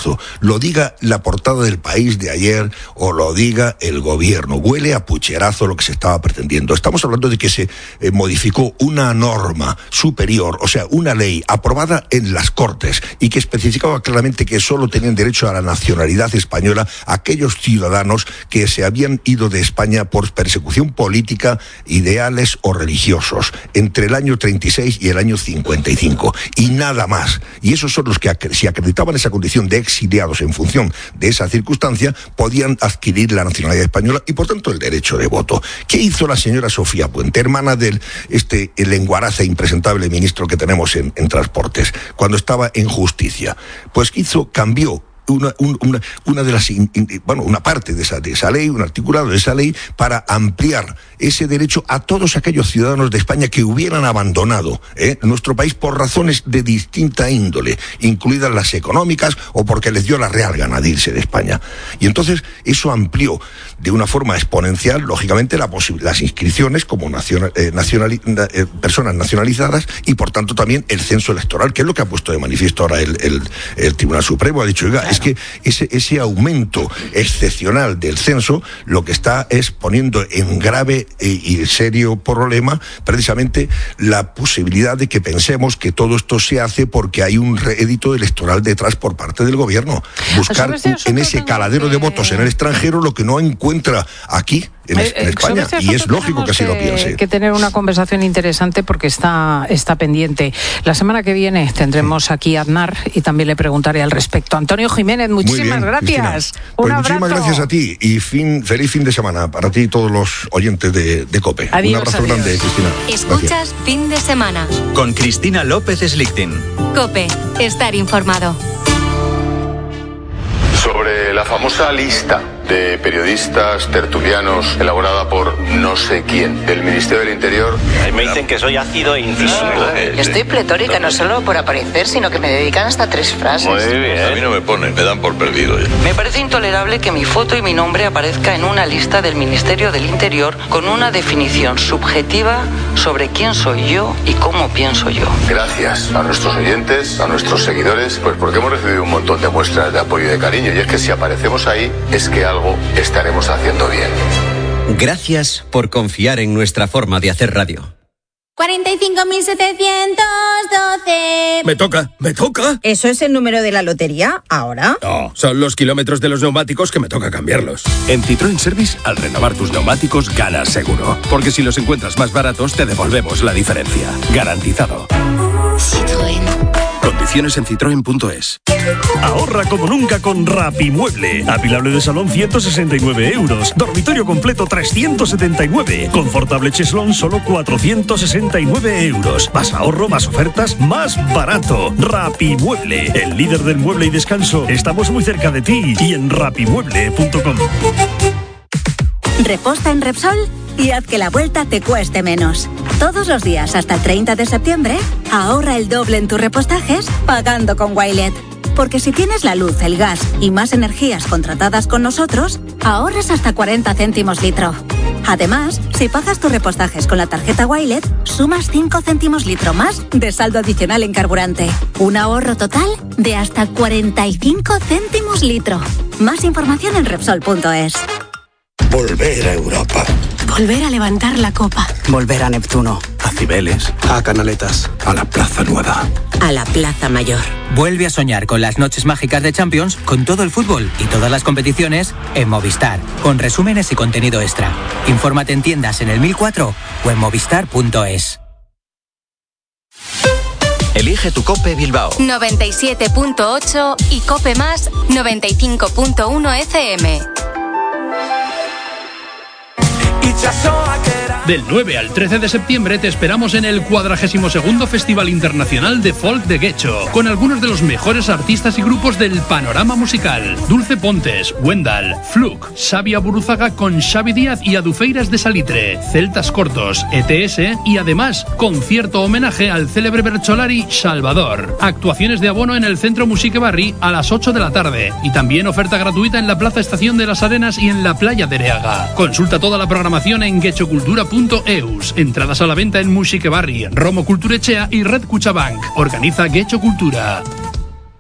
pucherazo, lo diga la portada del País de ayer o lo diga el gobierno. Huele a pucherazo lo que se estaba pretendiendo. Estamos hablando de que se modificó una norma superior, o sea, una ley aprobada en las Cortes y que especificaba claramente que solo tenían derecho a la nacionalidad española aquellos ciudadanos que se habían ido de España por persecución política, ideales o religiosos entre el año 36 y el año 55 y nada más. Y esos son los que, si acreditaban esa condición de exiliados en función de esa circunstancia, podían adquirir la nacionalidad española y por tanto el derecho de voto. ¿Qué hizo la señora Sofía Puente, hermana del el lenguaraza impresentable ministro que tenemos en Transportes, cuando estaba en Justicia? Pues cambió una de las una parte de esa ley, un articulado de esa ley, para ampliar ese derecho a todos aquellos ciudadanos de España que hubieran abandonado nuestro país por razones de distinta índole, incluidas las económicas o porque les dio la real gana de irse de España. Y entonces eso amplió de una forma exponencial, lógicamente, las inscripciones como personas nacionalizadas y por tanto también el censo electoral, que es lo que ha puesto de manifiesto ahora el Tribunal Supremo. Ha dicho, oiga, claro, es que ese aumento excepcional del censo lo que está es poniendo en grave y serio problema precisamente la posibilidad de que pensemos que todo esto se hace porque hay un rédito electoral detrás por parte del gobierno. Buscar en ese caladero de votos en el extranjero lo que no encuentra aquí en España, y es lógico que así lo piense. Que tener una conversación interesante porque está pendiente. La semana que viene tendremos aquí a Aznar y también le preguntaré al respecto. Antonio Jiménez, muchísimas gracias. Pues muchísimas gracias a ti y feliz fin de semana para ti y todos los oyentes de COPE. Adiós, un abrazo grande, Cristina. Escuchas Gracias. Fin de Semana con Cristina López Slichting. COPE, estar informado. Sobre la famosa lista de periodistas tertulianos elaborada por no sé quién del Ministerio del Interior. Me dicen que soy ácido e incisivo. Estoy pletórica, no solo por aparecer, sino que me dedican hasta 3 frases. Muy bien. A mí no me ponen, me dan por perdido. Me parece intolerable que mi foto y mi nombre aparezca en una lista del Ministerio del Interior con una definición subjetiva sobre quién soy yo y cómo pienso yo. Gracias a nuestros oyentes, a nuestros seguidores, pues porque hemos recibido un montón de muestras de apoyo y de cariño, y es que si aparecemos ahí es que algo estaremos haciendo bien. Gracias por confiar en nuestra forma de hacer radio. 45.712. Me toca. ¿Eso es el número de la lotería ahora? No, son los kilómetros de los neumáticos que me toca cambiarlos. En Citroën Service, al renovar tus neumáticos, ganas seguro. Porque si los encuentras más baratos, te devolvemos la diferencia. Garantizado. Citroën. Condiciones en citroen.es. Ahorra como nunca con Rapimueble. Apilable de salón 169 euros. Dormitorio completo 379. Confortable cheslón solo 469 euros. Más ahorro, más ofertas, más barato. Rapimueble, el líder del mueble y descanso. Estamos muy cerca de ti y en rapimueble.com. Reposta en Repsol y haz que la vuelta te cueste menos. Todos los días hasta el 30 de septiembre, ahorra el doble en tus repostajes pagando con Wilet. Porque si tienes la luz, el gas y más energías contratadas con nosotros, ahorras hasta 40 céntimos litro. Además, si pagas tus repostajes con la tarjeta Wilet, sumas 5 céntimos litro más de saldo adicional en carburante. Un ahorro total de hasta 45 céntimos litro. Más información en Repsol.es. Volver a Europa. Volver a levantar la copa. Volver a Neptuno. A Cibeles. A Canaletas. A la Plaza Nueva. A la Plaza Mayor. Vuelve a soñar con las noches mágicas de Champions, con todo el fútbol y todas las competiciones en Movistar, con resúmenes y contenido extra. Infórmate en tiendas en el 1004 o en movistar.es. Elige tu COPE Bilbao 97.8 y COPE Más 95.1 FM. Del 9 al 13 de septiembre te esperamos en el 42º Festival Internacional de Folk de Guecho, con algunos de los mejores artistas y grupos del panorama musical. Dulce Pontes, Wendal, Fluke, Xavi Burruzaga con Xavi Díaz y Adufeiras de Salitre, Celtas Cortos, ETS y además concierto homenaje al célebre bercholari Salvador. Actuaciones de abono en el Centro Musique Barri a las 8 de la tarde y también oferta gratuita en la Plaza Estación de las Arenas y en la Playa de Ereaga. Consulta toda la programación en guechocultura.eus. Entradas a la venta en Musique Barri, Romo Culturechea y Red Cuchabank. Organiza Guecho Cultura.